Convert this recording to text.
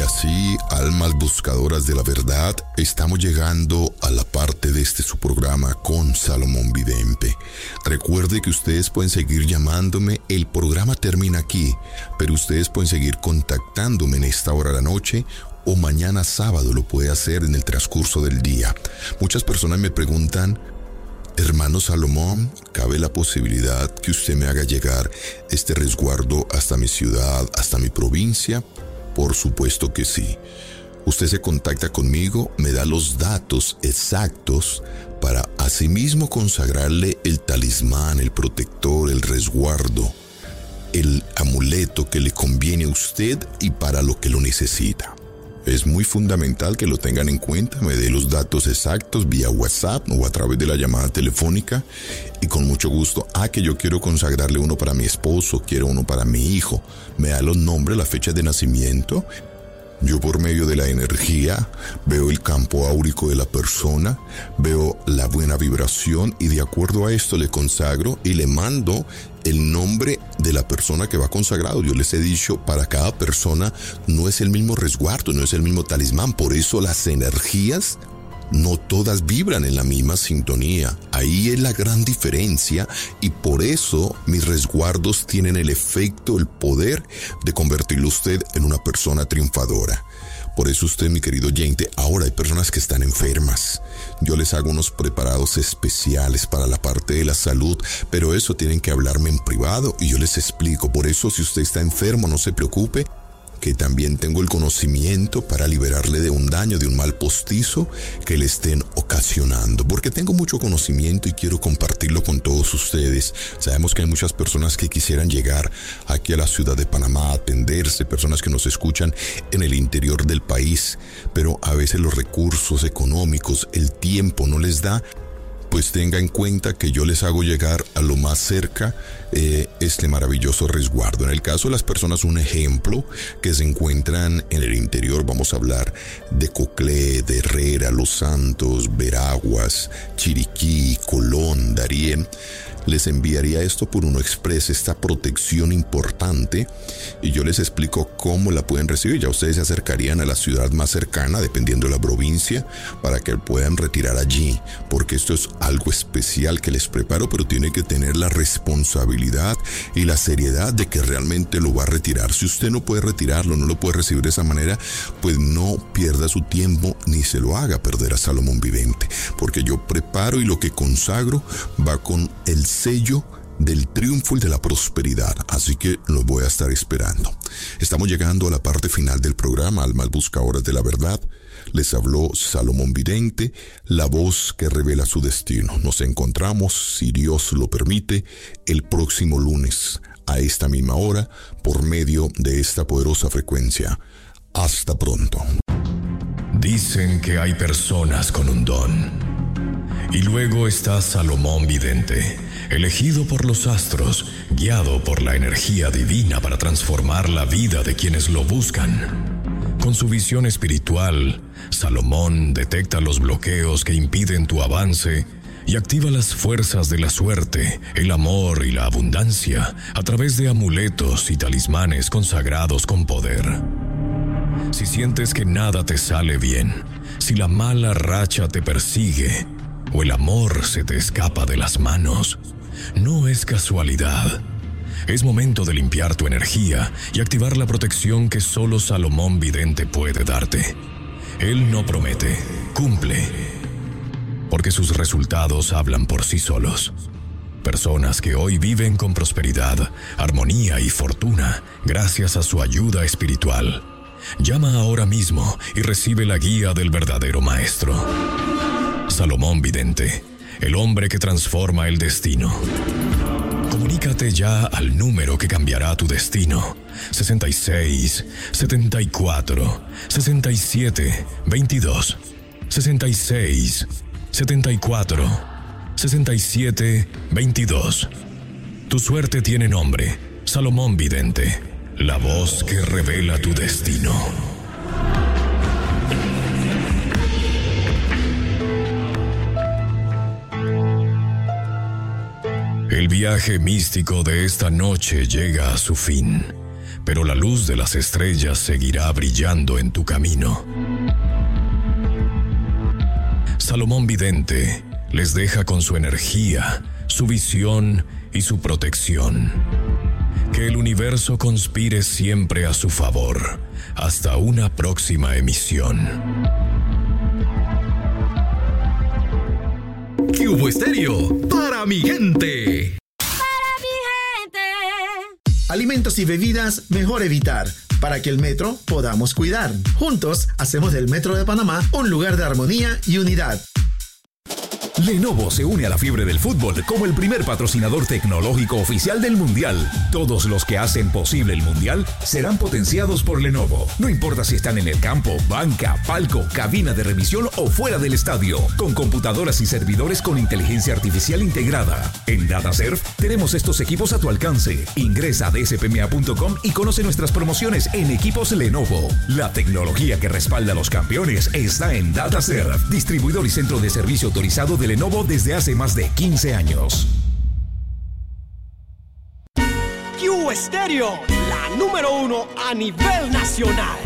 así, almas buscadoras de la verdad, estamos llegando a la parte de su programa con Salomón Vidente. Recuerde que ustedes pueden seguir llamándome, el programa termina aquí, pero ustedes pueden seguir contactándome en esta hora de la noche o mañana sábado lo puede hacer en el transcurso del día. Muchas personas me preguntan, hermano Salomón, ¿cabe la posibilidad que usted me haga llegar este resguardo hasta mi ciudad, hasta mi provincia? Por supuesto que sí. Usted se contacta conmigo, me da los datos exactos para asimismo consagrarle el talismán, el protector, el resguardo, el amuleto que le conviene a usted y para lo que lo necesita. Es muy fundamental que lo tengan en cuenta, me dé los datos exactos vía WhatsApp o a través de la llamada telefónica y con mucho gusto. Que yo quiero consagrarle uno para mi esposo, quiero uno para mi hijo. Me da los nombres, las fechas de nacimiento. Yo por medio de la energía veo el campo áurico de la persona, veo la buena vibración y de acuerdo a esto le consagro y le mando el nombre de la persona que va consagrado. Yo les he dicho, para cada persona no es el mismo resguardo, no es el mismo talismán. Por eso las energías no todas vibran en la misma sintonía. Ahí es la gran diferencia y por eso mis resguardos tienen el efecto, el poder de convertirlo usted en una persona triunfadora. Por eso usted, mi querido oyente, ahora hay personas que están enfermas. Yo les hago unos preparados especiales para la parte de la salud, pero eso tienen que hablarme en privado y yo les explico. Por eso, si usted está enfermo, no se preocupe, que también tengo el conocimiento para liberarle de un daño, de un mal postizo que le estén ocasionando, porque tengo mucho conocimiento y quiero compartirlo con todos ustedes. Sabemos que hay muchas personas que quisieran llegar aquí a la ciudad de Panamá a atenderse, personas que nos escuchan en el interior del país, pero a veces los recursos económicos, el tiempo no les da. Pues tenga en cuenta que yo les hago llegar a lo más cerca este maravilloso resguardo. En el caso de las personas, un ejemplo, que se encuentran en el interior, vamos a hablar de Coclé, de Herrera, Los Santos, Veraguas, Chiriquí, Colón, Darién. Les enviaría esto por Uno Express, esta protección importante, y yo les explico cómo la pueden recibir. Ya ustedes se acercarían a la ciudad más cercana, dependiendo de la provincia, para que puedan retirar allí, porque esto es algo especial que les preparo, pero tiene que tener la responsabilidad y la seriedad de que realmente lo va a retirar. Si usted no puede retirarlo, no lo puede recibir de esa manera, pues no pierda su tiempo ni se lo haga perder a Salomón Vidente, porque yo preparo y lo que consagro va con el sello del triunfo y de la prosperidad, así que los voy a estar esperando. Estamos llegando a la parte final del programa, almas buscadoras de la verdad. Les habló Salomón Vidente, la voz que revela su destino. Nos encontramos, si Dios lo permite, el próximo lunes a esta misma hora por medio de esta poderosa frecuencia. Hasta pronto. Dicen que hay personas con un don. Y luego está Salomón Vidente, elegido por los astros, guiado por la energía divina para transformar la vida de quienes lo buscan. Con su visión espiritual, Salomón detecta los bloqueos que impiden tu avance y activa las fuerzas de la suerte, el amor y la abundancia a través de amuletos y talismanes consagrados con poder. Si sientes que nada te sale bien, si la mala racha te persigue o el amor se te escapa de las manos, no es casualidad. Es momento de limpiar tu energía y activar la protección que solo Salomón Vidente puede darte. Él no promete, cumple, porque sus resultados hablan por sí solos. Personas que hoy viven con prosperidad, armonía y fortuna gracias a su ayuda espiritual. Llama ahora mismo y recibe la guía del verdadero maestro. Salomón Vidente, el hombre que transforma el destino. Comunícate ya al número que cambiará tu destino. 66 74 67 22. 66 74 67 22. Tu suerte tiene nombre, Salomón Vidente, la voz que revela tu destino. El viaje místico de esta noche llega a su fin, pero la luz de las estrellas seguirá brillando en tu camino. Salomón Vidente les deja con su energía, su visión y su protección. Que el universo conspire siempre a su favor. Hasta una próxima emisión. Cubo Estéreo, para mi gente. Para mi gente. Alimentos y bebidas mejor evitar, para que el metro podamos cuidar. Juntos hacemos del Metro de Panamá un lugar de armonía y unidad. Lenovo se une a la fiebre del fútbol como el primer patrocinador tecnológico oficial del Mundial. Todos los que hacen posible el Mundial serán potenciados por Lenovo. No importa si están en el campo, banca, palco, cabina de revisión o fuera del estadio. Con computadoras y servidores con inteligencia artificial integrada. En DataServe tenemos estos equipos a tu alcance. Ingresa a dspma.com y conoce nuestras promociones en equipos Lenovo. La tecnología que respalda a los campeones está en DataServe, distribuidor y centro de servicio autorizado de Lenovo desde hace más de 15 años. Cubo Estéreo, la número 1 a nivel nacional.